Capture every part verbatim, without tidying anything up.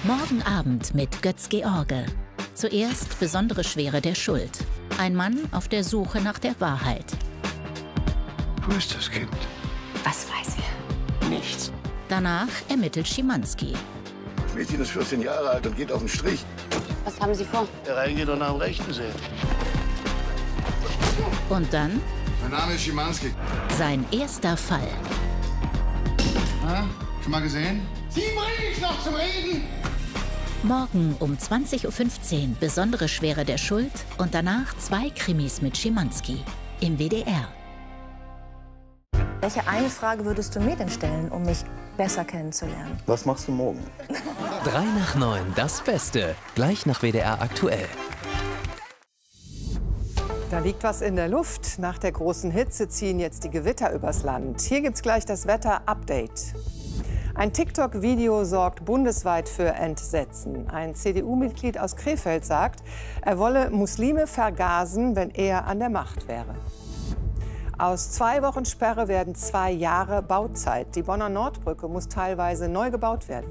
Morgen Abend mit Götz-George. Zuerst besondere Schwere der Schuld. Ein Mann auf der Suche nach der Wahrheit. Wo ist das Kind? Was weiß er? Nichts. Danach ermittelt Schimanski. Das Mädchen ist vierzehn Jahre alt und geht auf den Strich. Was haben Sie vor? Der reingeht und nach dem Rechten sehen. Und dann Mein Name ist Schimanski. sein erster Fall. Na, schon mal gesehen? Sie bringe ich noch zum Reden! Morgen um zwanzig Uhr fünfzehn besondere Schwere der Schuld und danach zwei Krimis mit Schimanski im W D R. Welche eine Frage würdest du mir denn stellen, um mich besser kennenzulernen? Was machst du morgen? Drei nach neun, das Beste. Gleich nach W D R aktuell. Da liegt was in der Luft. Nach der großen Hitze ziehen jetzt die Gewitter übers Land. Hier gibt's gleich das Wetter-Update. Ein TikTok-Video sorgt bundesweit für Entsetzen. Ein C D U-Mitglied aus Krefeld sagt, er wolle Muslime vergasen, wenn er an der Macht wäre. Aus zwei Wochen Sperre werden zwei Jahre Bauzeit. Die Bonner Nordbrücke muss teilweise neu gebaut werden.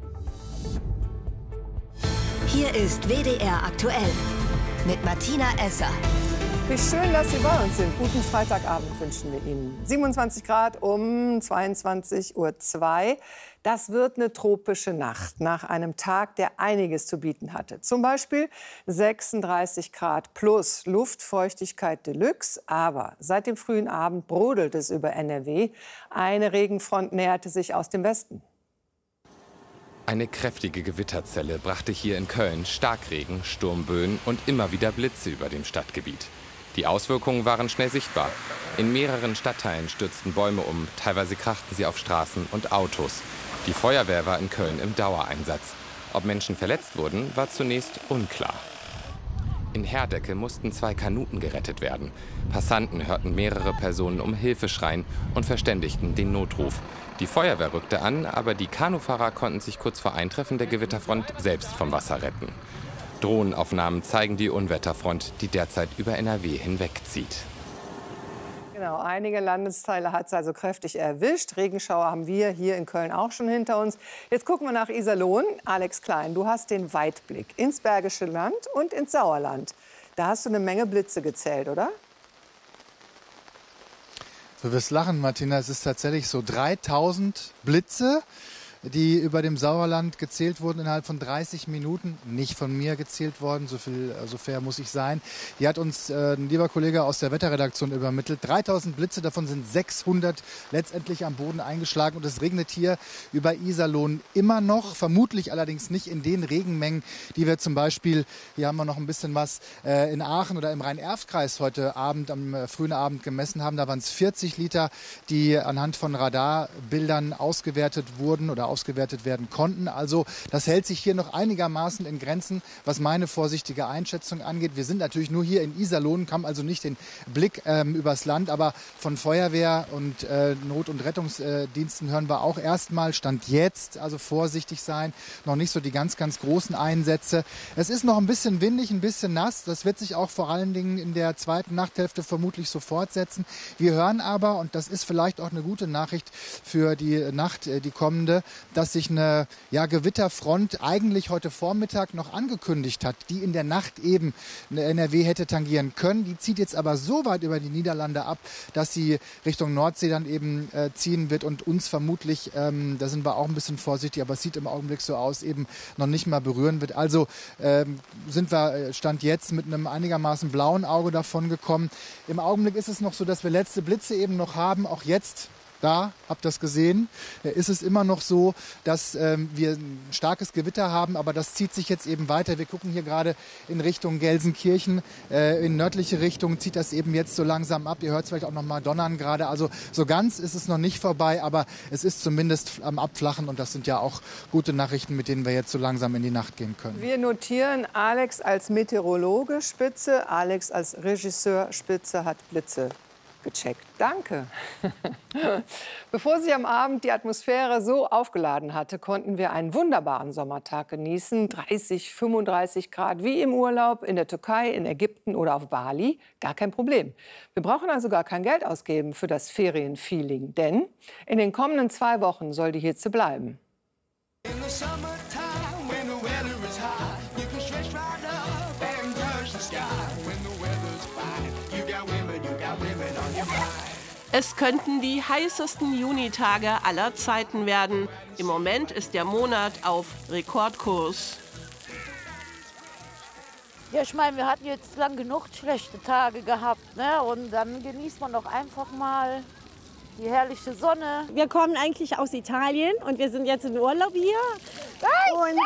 Hier ist W D R aktuell mit Martina Esser. Wie schön, dass Sie bei uns sind. Guten Freitagabend wünschen wir Ihnen. siebenundzwanzig Grad um zweiundzwanzig Uhr zwei. Das wird eine tropische Nacht nach einem Tag, der einiges zu bieten hatte. Zum Beispiel sechsunddreißig Grad plus Luftfeuchtigkeit Deluxe. Aber seit dem frühen Abend brodelt es über N R W. Eine Regenfront näherte sich aus dem Westen. Eine kräftige Gewitterzelle brachte hier in Köln Starkregen, Sturmböen und immer wieder Blitze über dem Stadtgebiet. Die Auswirkungen waren schnell sichtbar. In mehreren Stadtteilen stürzten Bäume um, teilweise krachten sie auf Straßen und Autos. Die Feuerwehr war in Köln im Dauereinsatz. Ob Menschen verletzt wurden, war zunächst unklar. In Herdecke mussten zwei Kanuten gerettet werden. Passanten hörten mehrere Personen um Hilfe schreien und verständigten den Notruf. Die Feuerwehr rückte an, aber die Kanufahrer konnten sich kurz vor Eintreffen der Gewitterfront selbst vom Wasser retten. Drohnenaufnahmen zeigen die Unwetterfront, die derzeit über N R W hinwegzieht. Genau, einige Landesteile hat es also kräftig erwischt. Regenschauer haben wir hier in Köln auch schon hinter uns. Jetzt gucken wir nach Iserlohn. Alex Klein, du hast den Weitblick ins Bergische Land und ins Sauerland. Da hast du eine Menge Blitze gezählt, oder? Du wirst lachen, Martina. Es ist tatsächlich so dreitausend Blitze, die über dem Sauerland gezählt wurden innerhalb von dreißig Minuten. Nicht von mir gezählt worden, so viel, so fair muss ich sein. Die hat uns äh, ein lieber Kollege aus der Wetterredaktion übermittelt. dreitausend Blitze, davon sind sechshundert letztendlich am Boden eingeschlagen. Und es regnet hier über Iserlohn immer noch. Vermutlich allerdings nicht in den Regenmengen, die wir zum Beispiel, hier haben wir noch ein bisschen was, äh, in Aachen oder im Rhein-Erft-Kreis heute Abend, am äh, frühen Abend gemessen haben. Da waren es vierzig Liter, die anhand von Radarbildern ausgewertet wurden oder ausgewertet werden konnten. Also das hält sich hier noch einigermaßen in Grenzen, was meine vorsichtige Einschätzung angeht. Wir sind natürlich nur hier in Iserlohn, haben also nicht den Blick ähm, übers Land, aber von Feuerwehr und äh, Not- und Rettungsdiensten hören wir auch erstmal, Stand jetzt, also vorsichtig sein, noch nicht so die ganz, ganz großen Einsätze. Es ist noch ein bisschen windig, ein bisschen nass, das wird sich auch vor allen Dingen in der zweiten Nachthälfte vermutlich so fortsetzen. Wir hören aber, und das ist vielleicht auch eine gute Nachricht für die Nacht, die kommende, dass sich eine ja, Gewitterfront eigentlich heute Vormittag noch angekündigt hat, die in der Nacht eben N R W hätte tangieren können. Die zieht jetzt aber so weit über die Niederlande ab, dass sie Richtung Nordsee dann eben äh, ziehen wird und uns vermutlich, ähm, da sind wir auch ein bisschen vorsichtig, aber es sieht im Augenblick so aus, eben noch nicht mal berühren wird. Also ähm, sind wir Stand jetzt mit einem einigermaßen blauen Auge davon gekommen. Im Augenblick ist es noch so, dass wir letzte Blitze eben noch haben, auch jetzt. Da, habt ihr das gesehen, ist es immer noch so, dass ähm, wir ein starkes Gewitter haben, aber das zieht sich jetzt eben weiter. Wir gucken hier gerade in Richtung Gelsenkirchen, äh, in nördliche Richtung zieht das eben jetzt so langsam ab. Ihr hört es vielleicht auch noch mal donnern gerade. Also so ganz ist es noch nicht vorbei, aber es ist zumindest am Abflachen und das sind ja auch gute Nachrichten, mit denen wir jetzt so langsam in die Nacht gehen können. Wir notieren, Alex als Meteorologe Spitze, Alex als Regisseur Spitze hat Blitze gecheckt. Danke. Bevor sich am Abend die Atmosphäre so aufgeladen hatte, konnten wir einen wunderbaren Sommertag genießen. dreißig, fünfunddreißig Grad, wie im Urlaub in der Türkei, in Ägypten oder auf Bali. Gar kein Problem. Wir brauchen also gar kein Geld ausgeben für das Ferienfeeling. Denn in den kommenden zwei Wochen soll die Hitze bleiben. In the summertime, when Es könnten die heißesten Junitage aller Zeiten werden. Im Moment ist der Monat auf Rekordkurs. Ja, ich meine, wir hatten jetzt lang genug schlechte Tage gehabt, ne? Und dann genießt man doch einfach mal die herrliche Sonne. Wir kommen eigentlich aus Italien und wir sind jetzt in Urlaub hier. Und,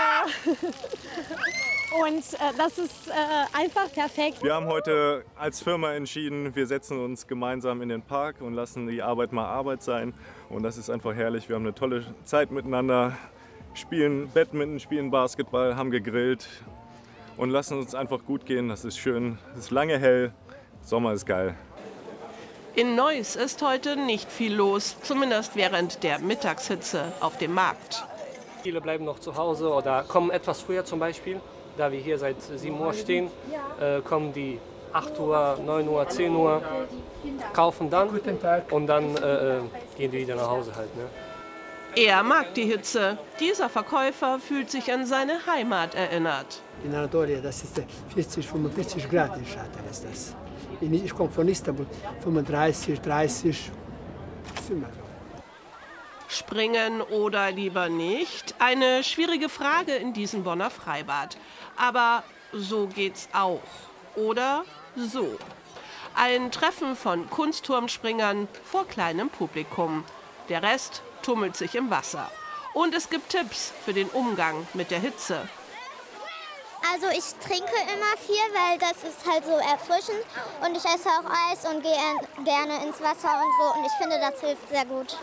äh, und äh, das ist äh, einfach perfekt. Wir haben heute als Firma entschieden, wir setzen uns gemeinsam in den Park und lassen die Arbeit mal Arbeit sein. Und das ist einfach herrlich. Wir haben eine tolle Zeit miteinander, spielen Badminton, spielen Basketball, haben gegrillt und lassen uns einfach gut gehen. Das ist schön, es ist lange hell, Sommer ist geil. In Neuss ist heute nicht viel los, zumindest während der Mittagshitze auf dem Markt. Viele bleiben noch zu Hause oder kommen etwas früher zum Beispiel. Da wir hier seit sieben Uhr stehen, äh, kommen die acht Uhr, neun Uhr, zehn Uhr, kaufen dann und dann äh, gehen die wieder nach Hause halt. Ne? Er mag die Hitze. Dieser Verkäufer fühlt sich an seine Heimat erinnert. In Anatolia, das ist vierzig, fünfundvierzig Grad in Schatten ist das. Ich komme von Istanbul, fünfunddreißig, dreißig, ist immer so. Springen oder lieber nicht? Eine schwierige Frage in diesem Bonner Freibad. Aber so geht's auch. Oder so. Ein Treffen von Kunstturmspringern vor kleinem Publikum. Der Rest tummelt sich im Wasser. Und es gibt Tipps für den Umgang mit der Hitze. Also ich trinke immer viel, weil das ist halt so erfrischend. Und ich esse auch Eis und gehe gerne ins Wasser und so. Und ich finde, das hilft sehr gut.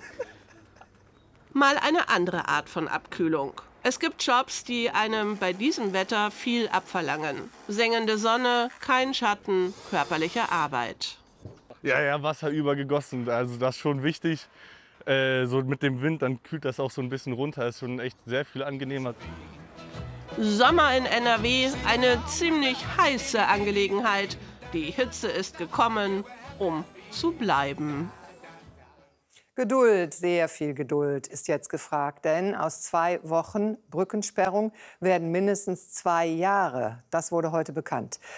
Mal eine andere Art von Abkühlung. Es gibt Jobs, die einem bei diesem Wetter viel abverlangen. Sengende Sonne, kein Schatten, körperliche Arbeit. Ja, ja, Wasser übergegossen, also das ist schon wichtig. Äh, so mit dem Wind, dann kühlt das auch so ein bisschen runter. Ist schon echt sehr viel angenehmer. Sommer in N R W, eine ziemlich heiße Angelegenheit. Die Hitze ist gekommen, um zu bleiben. Geduld, sehr viel Geduld ist jetzt gefragt, denn aus zwei Wochen Brückensperrung werden mindestens zwei Jahre. Das wurde heute bekannt.